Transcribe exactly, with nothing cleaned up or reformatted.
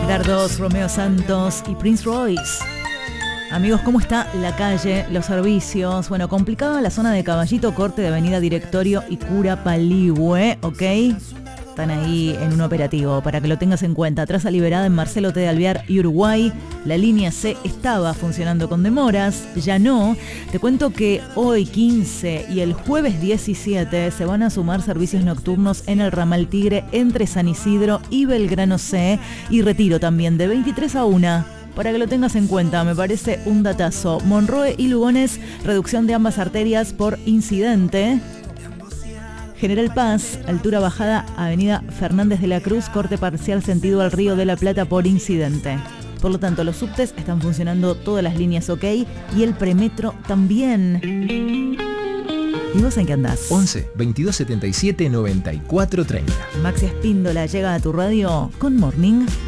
Gerardos, Romeo Santos y Prince Royce. Amigos, ¿cómo está la calle, los servicios? Bueno, complicada la zona de Caballito, corte de Avenida Directorio y Cura Paligüe, ¿ok? Están ahí en un operativo, para que lo tengas en cuenta. Traza liberada en Marcelo T. de Alvear y Uruguay. La línea C estaba funcionando con demoras, ya no. Te cuento que hoy quince y el jueves diecisiete se van a sumar servicios nocturnos en el ramal Tigre entre San Isidro y Belgrano C, y Retiro también de veintitrés a una. Para que lo tengas en cuenta, me parece un datazo. Monroe y Lugones, reducción de ambas arterias por incidente. General Paz, altura bajada, Avenida Fernández de la Cruz, corte parcial sentido al Río de la Plata por incidente. Por lo tanto, los subtes están funcionando, todas las líneas ok, y el premetro también. ¿Y vos en qué andás? once, veintidós setenta y siete, noventa y cuatro treinta. Maxi Espíndola llega a tu radio con Morning.